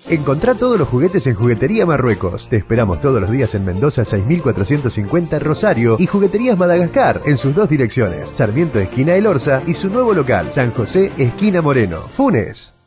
Encontrá todos los juguetes en Juguetería Marruecos. Te esperamos todos los días en Mendoza 6450 Rosario y Jugueterías Madagascar en sus dos direcciones, Sarmiento esquina El Orza y su nuevo local, San José esquina Moreno, Funes.